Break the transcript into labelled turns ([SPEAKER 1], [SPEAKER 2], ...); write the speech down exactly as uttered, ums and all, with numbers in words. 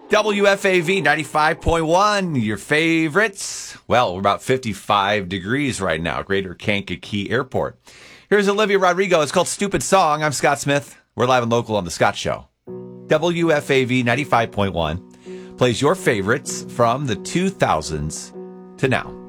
[SPEAKER 1] W F A V ninety-five point one, your favorites. Well, we're about fifty-five degrees right now, Greater Kankakee Airport. Here's Olivia Rodrigo. It's called Stupid Song. I'm Scott Smith. We're live and local on The Scott Show. W F A V ninety-five point one plays your favorites from the two thousands to now.